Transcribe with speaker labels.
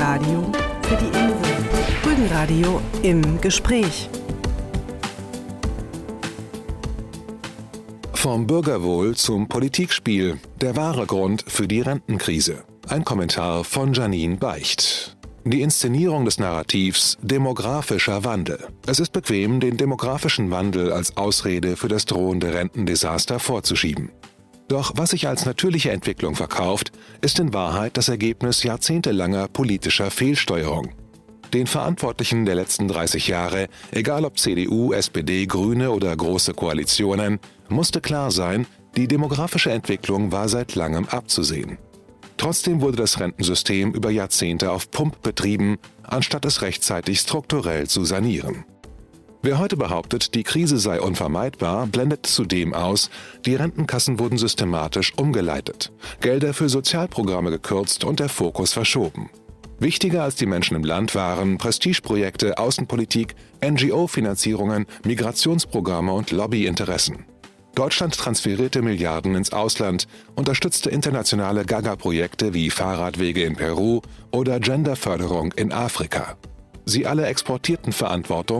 Speaker 1: Radio für die Insel. Rügenradio im Gespräch.
Speaker 2: Vom Bürgerwohl zum Politikspiel. Der wahre Grund für die Rentenkrise. Ein Kommentar von Janine Beicht. Die Inszenierung des Narrativs demografischer Wandel. Es ist bequem, den demografischen Wandel als Ausrede für das drohende Rentendesaster vorzuschieben. Doch was sich als natürliche Entwicklung verkauft, ist in Wahrheit das Ergebnis jahrzehntelanger politischer Fehlsteuerung. Den Verantwortlichen der letzten 30 Jahre, egal ob CDU, SPD, Grüne oder Große Koalitionen, musste klar sein, die demografische Entwicklung war seit langem abzusehen. Trotzdem wurde das Rentensystem über Jahrzehnte auf Pump betrieben, anstatt es rechtzeitig strukturell zu sanieren. Wer heute behauptet, die Krise sei unvermeidbar, blendet zudem aus, die Rentenkassen wurden systematisch umgeleitet, Gelder für Sozialprogramme gekürzt und der Fokus verschoben. Wichtiger als die Menschen im Land waren Prestigeprojekte, Außenpolitik, NGO-Finanzierungen, Migrationsprogramme und Lobbyinteressen. Deutschland transferierte Milliarden ins Ausland, unterstützte internationale Gaga-Projekte wie Fahrradwege in Peru oder Genderförderung in Afrika. Sie alle exportierten Verantwortung